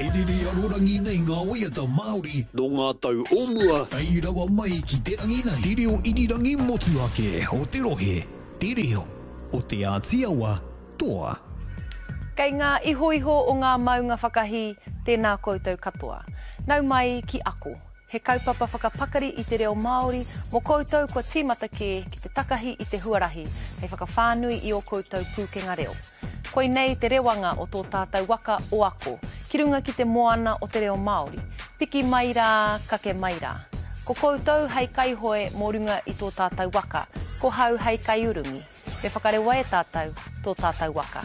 riri arorangi nei ngā waiata Māori no ngā tau omua. Kei rawa mai ki te rangi nei. Te reo irirangi motu ake o te rohe. Te reo o te Ātiawa toa. Kei ngā iho o ngā maunga whakahi, tēnā koutou katoa. Nau mai ki ako. He kaupapa whakapakari i te reo Māori, mo koutou kua tīmata ki te takahi i te huarahi, hei whakawhānui i o koutou pūkenga reo. Koe nei te rewanga o tō tātou waka o ako, ki runga ki te moana o te reo Māori. Piki mai rā, kake mai rā. Ko koutou hei kaihoe mō runga i tō tātou waka, ko hau hei kaiurungi. Me whakarewa e tātou, tō tātou waka.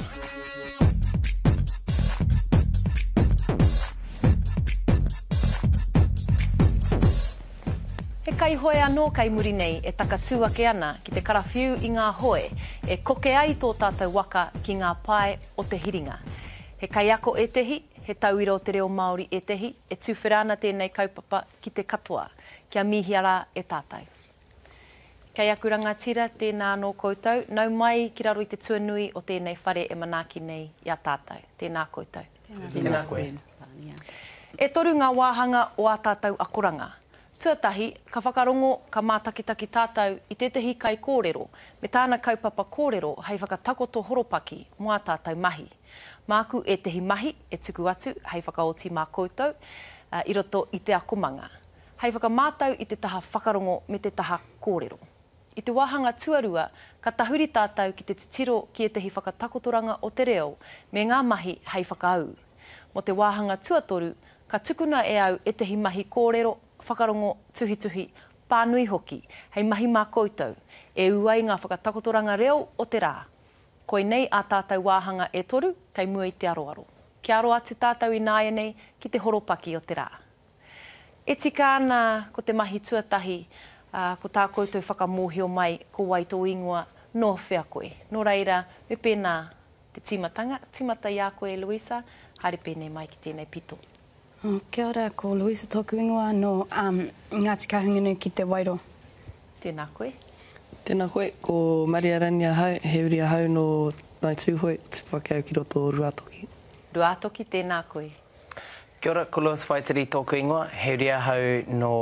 He kai hoe anō kai muri nei e taka tūake ana ki te karawhiu i ngā hoe e koke ai tō tātou waka ki ngā pae o te hiringa. He kai ako e tehi, he tauira o te reo Māori e tehi, e tūwhirana tēnei kaupapa ki te katoa, kia mihiara e tātou. Kei aku rangatira tēnā anō koutou, nau mai ki raro i te tuanui o tēnei whare e manaki nei i a tātou. Tēnā koutou. Tēnā koe. E toru ngā wāhanga o a tātou akoranga. Tuatahi, ka whakarongo, ka mātakitaki tātou i tētahi kai kōrero, me tāna kaupapa kōrero hei whakatakoto horopaki mo a tātou mahi. Māku e tehi mahi e tuku atu hei whakaoti mā koutou i roto i te akomanga. Hei whakamātau i te taha whakarongo me te taha kōrero. I te wāhanga tuarua, ka tahuri tātou ki te titiro ki e tehi whakatakotoranga o te reo me ngā mahi hei whakaau. Mo te wāhanga tuatoru, ka tukuna e au e tehi mahi kōrero whakarongo tuhi, pānui hoki, hei mahi mā koutou, e uai ngā whakatakotoranga reo o te rā. Koe nei a tātou wāhanga e toru, kei mua i te aroaro. Kia aro atu tātou i nāia nei ki te horopaki o te rā. E tika ana ko te mahi tuatahi, ko tā koutou whakamōhio mai ko wai tō ingoa no whea koe. Nō reira, me pēnā te timata i a koe Luisa, haere pēnei mai ki tēnei pito. Kia ora, ko Luisa tōku ingoa no Ngāti Kahungunu ki te Wairo. Tēnā koe. Tēnā koe, ko Maria Rania Hau, he uri a hau no Nai Tūhoi, tupakau ki roto Ruatoki. Ruatoki, tēnā koe. Kia ora, ko Lewis Whaitiri tōku ingoa, he uri a hau no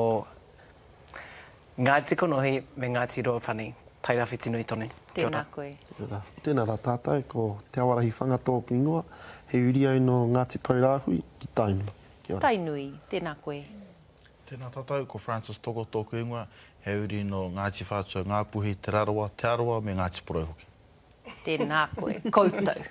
Ngāti Konohi me Ngāti Roapani, Tairawhi Tinui tonu. Tēnā koe. Tēnā rā tātou, ko Te Awarahi Whanga tōku ingoa, he uri au no Ngāti Paurāhui ki Tainui. Tainui, tēnā koe. Tēnā tātou, ko Francis Toko tōku ingoa, he uri no Ngāti Whātua, Ngāpuhi, Te Arawa me Ngāti Poraihoki. Tēnā koe, koutou.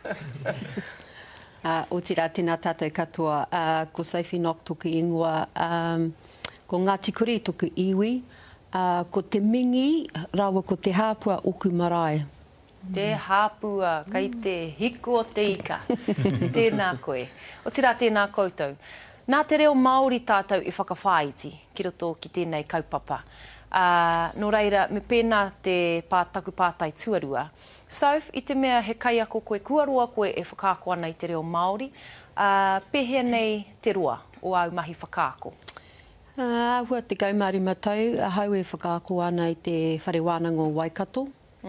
O tira tēnā tātou katoa, ko Sophie Nock tōku ingoa, ko Ngāti Kuri tōku iwi, ko te mingi, rawa ko te hāpua oku marae. Te hāpua, kai te hiku o te ika. Tēnā koe. O tira tēnā koutou. Nā te reo Māori tātou i whakawhāiti ki roto ki tēnei kaupapa. Nō reira, me pēnā te pātaku pātai tuarua. Soph, i te mea he kai ako koe, kuaroa koe e whakaako ana i te reo Māori. Pehea nei te roa o au mahi whakaako? Hua te kaumari matau, hau e whakaako ana i te whare wānanga o Waikato.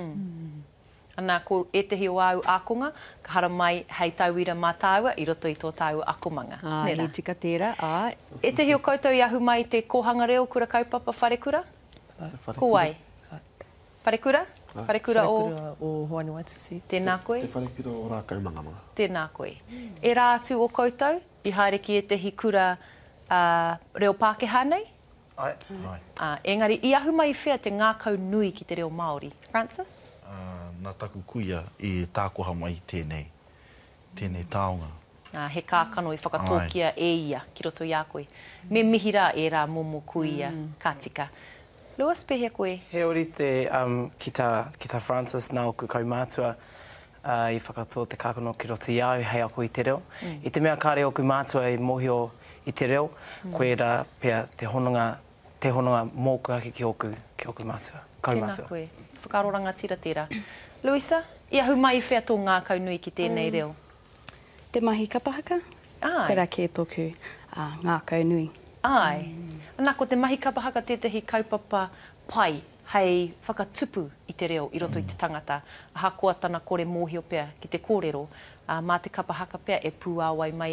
Anā, ko e tehi o au akonga, ka hara mai hei tauira mā tāua i roto i tō tāu akomanga. He tika tērā, ai. E tehi o koutou i ahu mai te kohanga reo kura kaupapa wharekura? Ko wai? Wharekura? Wharekura o Hoani Waitisi. Tēnā koe? Te wharekura o Rākau Mangamanga. Tēnā koe. E rā atu o koutou, i haere ki e tehi kura reo Pākehā nei? Ai. Engari, i ahu mai whea te ngākau nui ki te reo Māori. Francis? Nā taku kuia i tākoha mai tēnei taonga. He kākano i whakatōkia e ia ki roto i a koe. Me mihira e rā momo kuia kātika. Lewis, pehea koe? He ori te ki tā Francis nā oku kaumātua i whakatō te kākano ki roto i au hei ako i te reo. I te mea kāre oku mātua i mohio i te reo, koe rā pia te hononga mōku ake ki oku mātua. Kaumātua. Tēnā koe. Whakaroranga tira tērā. Luisa, i ahu mai i whea tō ngākau nui ki tēnei reo? Te mahi kapahaka? Ai. Koe rā kē tōku ngākau nui. Ai. Anā, ko te mahi kapahaka tētahi kaupapa pai, hei whakatupu i te reo i roto i te tangata. Aha koa tana kore mōhio pea ki te kōrero, mā te kapahaka pea e pū awai mai ai.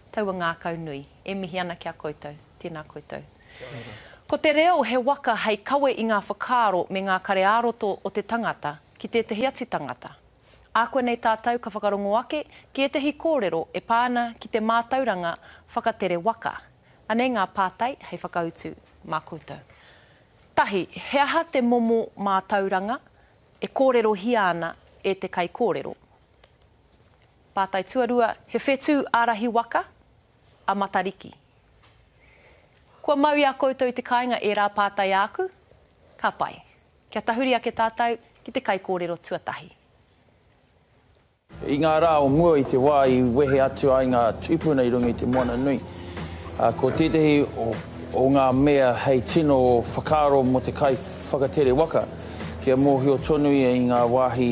taua ngākau nui. E mihi ana kia koutou. Tēnā koutou. Ko te reo he waka hei kawe i ngā whakaaro me ngā kare āroto o te tangata ki tētahi ati tangata. A koe nei tātou ka whakarongo ake ki etahi kōrero e pāna ki te mātauranga whakatere waka. Anei ngā pātai hei whakautu mā koutou. Tahi, he aha te momo mātauranga e kōrero hia ana e te kai kōrero. Pātai tuarua, he whetū ārahi waka a matariki. Kua mau ia koutou i te kāinga e rā pātai āku, ka pai. Kia tahuri ake tātou ki te kai kōrero tuatahi. I ngā rā o mua i te wā i wehe atu ai ngā tūpuna i runga i te moana nui. Ko tētahi o ngā mea hei tino whakaaro mo te kai whakatere waka. Kia mōhio tonu i ngā wāhi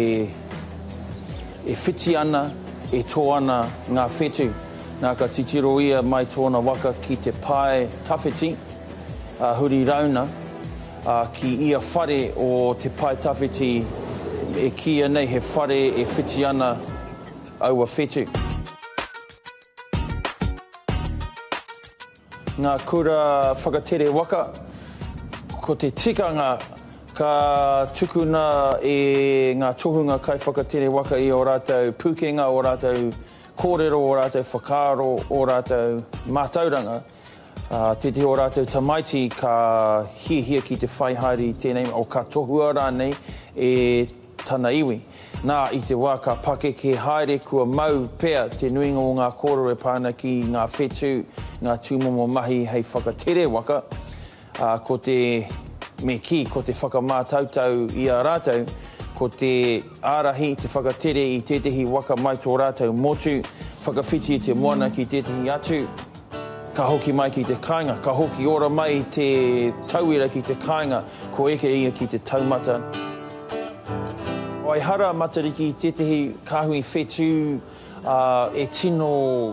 e whiti ana, e tō ana ngā whetū. Nā ka titiro ia mai tōna waka ki te pae tawhiti, huri rauna, ki ia whare o te pae tawhiti e kia nei he whare e whiti ana aua whetū. Ngā kura whakatere waka, ko te tikanga ka tukuna e ngā tohunga kai whakatere waka i o rātou pukenga, o rātou kōrero, o rātou whakaaro, o rātou mātauranga. Te o rātou tamaiti ka hia ki te whaihaere tēnei, o ka tohua rānei e tana iwi. Nā, i te wā ka pake ke haere kua mau pea te nuinga o ngā kōrero e pāna ki ngā whetū, ngā tūmomo mahi hei whakatere waka. Ko te me ki, ko te whakamātautau i a rātou, ko te ārahi, te whakatere i tētahi waka mai tō rātou motu, whakawhiti i te moana ki tētahi atu, ka hoki mai ki te kāinga, ka hoki ora mai te tauira ki te kāinga, ko eke ia ki te taumata. Waihara matariki i tētahi kāhui whetū e tino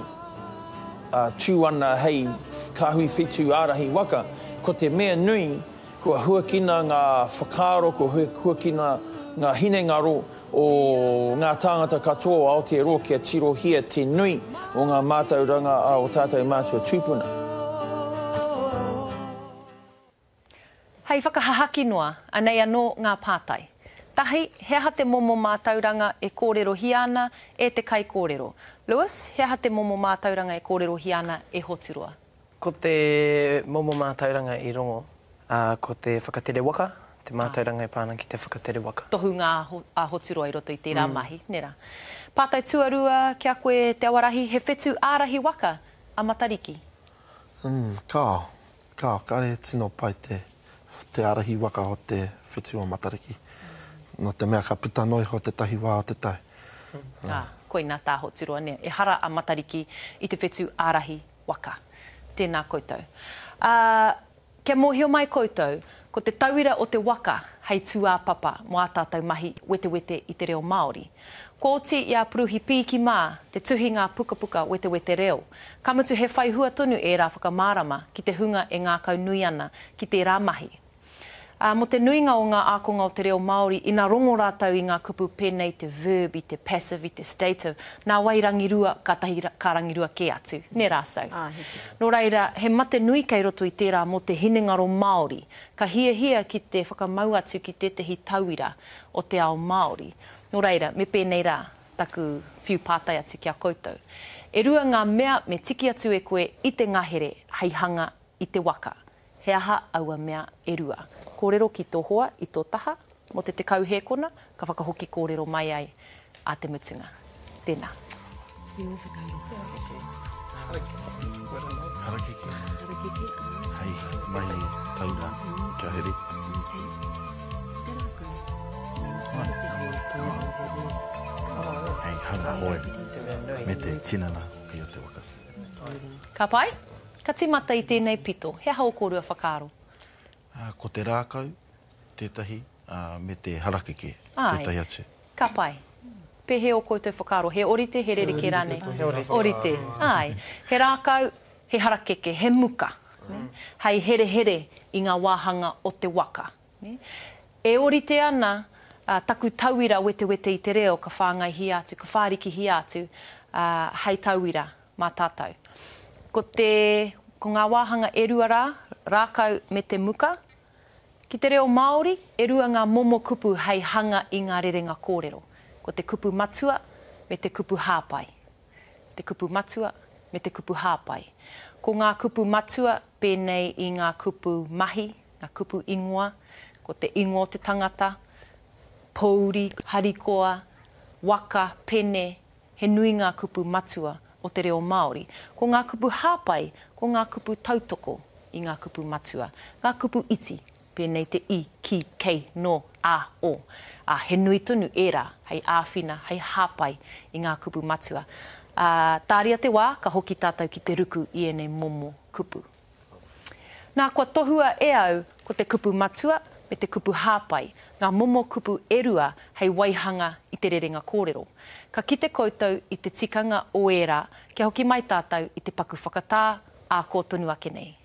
tū ana hei kāhui whetū ārahi waka, ko te mea nui, kua huakina ngā whakaaro, kua huakina ngā hinengaro o ngā tāngata katoa Aotearoa kia tirohia te nui o ngā mātauranga a o tātou mātua tūpuna. Hei whakahahaki noa, anei anō ngā pātai. Tahi, he aha te momo mātauranga e kōrero hi ana e te kai kōrero. Lewis, he aha te momo mātauranga e kōrero hi ana e hoturua? Ko te momo mātauranga i rongo, ko te whakatere waka, te mātauranga e pāna ki te whakatere waka. Tohu ngā hoturua i roto i tērā mahi, nera. Pātai tuarua, kia koe te awarahi, he whetū ārahi waka a matariki? Kare tino pai te ārahi waka o te whetū o matariki. No te mea ka puta noi ho te tahi wā o te tau. Koe nā tā hoturua, nea. E hara a matariki i te whetū ārahi waka. Tēnā koutou. Kia mōhio mai koutou, ko te tauira o te waka hei tūā papa mo a tātou mahi wete wete i te reo Māori. Ko oti i a puruhi pīki mā, te tuhinga puka puka wete wete reo. Kamutu he whai hua tonu e rā whakamārama ki te hunga e ngā kau nui ana ki te rā mahi. Mo te nuinga o ngā ākonga o te reo Māori, ina rongo rātau i ngā kupu pēnei te verb, i te passive, i te stative, nā wairangirua ka tahi ka rangirua ke atu. Ne rāsau. Nō reira, he mate nui kei roto i tērā mo te hinengaro Māori, ka hia ki te whakamau atu ki tētahi tauira o te ao Māori. Nō reira, me pēnei rā, taku whiu pātai atu kia koutou. E rua ngā mea me tiki atu e koe i te ngahere hei hanga i te waka. He aha aua mea e rua. Kōrero ki tō hoa i tō taha, mo te kauhekona, ka whakahoki kōrero mai ai a te mutunga. Tēnā. Harakeke. Hei, mai taura, kia here. Hei, hanga hoe, me te tinana ki o te waka. Ka pai? Ka timata i tēnei pito, he aha o kōrua whakaaro? Ko te rākau, tētahi, me te harakeke, tētahi atu. Ka pai. Pehe o koutou whakaaro, he orite, he rere ke rānei? Orite. Ai. He rākau, he harakeke, he muka. Hei here i ngā wāhanga o te waka. E orite ana, taku tauira wete i te reo, ka whāngai hi atu, ka whāriki hi atu, hei tauira mā tātou. Ko ngā wāhanga e rua rākau me te muka. Ki te reo Māori, e rua ngā momo kupu hei hanga i ngā rerenga kōrero. Ko te kupu matua me te kupu hāpai. Te kupu matua me te kupu hāpai. Ko ngā kupu matua, pēnei i ngā kupu mahi, ngā kupu ingoa, ko te ingoa o te tangata, pouri, harikoa, waka, pene, he nui ngā kupu matua o te reo Māori. Ko ngā kupu hāpai, ko ngā kupu tautoko i ngā kupu matua. Ngā kupu iti, pēnei te i, ki, kei, no, a, o. He nui tonu era, hei āwhina, hei hāpai i ngā kupu matua. Tāria te wā, ka hoki tātou ki te ruku i enei momo kupu. Nā kua tohua e au ko te kupu matua me te kupu hāpai, ngā momo kupu e rua hei waihanga i te rerenga kōrero. Ka kite koutou i te tikanga o era, kia hoki mai tātou i te paku whakatā, a kō tonu ake nei.